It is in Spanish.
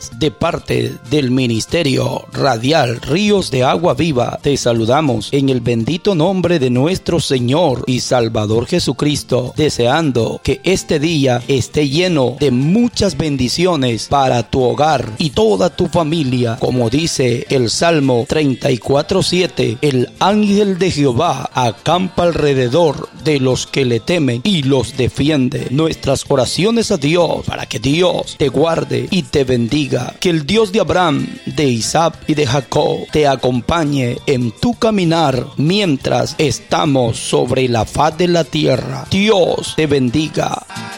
días. De parte del Ministerio Radial Ríos de Agua Viva, te saludamos en el bendito nombre de nuestro Señor y Salvador Jesucristo, deseando que este día esté lleno de muchas bendiciones para tu hogar y toda tu familia. Como dice el Salmo 34:7, el ángel de Jehová acampa alrededor de los que le temen y los defiende. Nuestras oraciones a Dios para que Dios te guarde y te bendiga. Que el Dios de Abraham, de Isaac y de Jacob te acompañe en tu caminar mientras estamos sobre la faz de la tierra. Dios te bendiga.